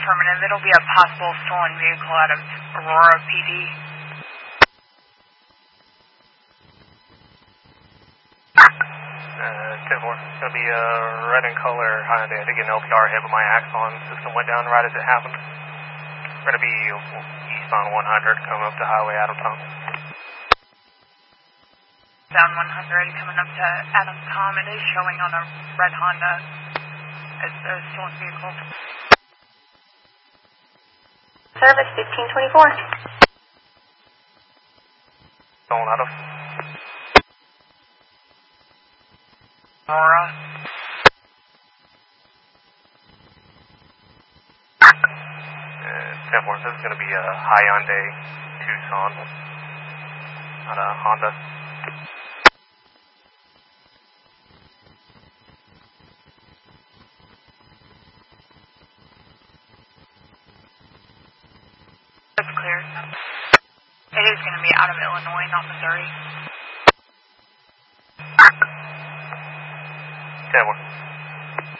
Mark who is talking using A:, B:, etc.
A: Affirmative. It'll be a possible stolen vehicle out of Aurora PD.
B: 10-4. It's going to be a red and color Hyundai. I did get an LPR hit, but my axon system went down right as it happened. We're going to be eastbound 100 coming up to Highway Adam Tom.
A: Down 100 coming up to Adam Tom. It is showing on a red Honda as a stolen vehicle.
C: Service 1524.
B: Stolen out of
A: Aurora.
B: 10-4. This is going to be a Hyundai Tucson, not a Honda.
A: That's clear. It is going to be out of Illinois, not Missouri.
B: 10-4.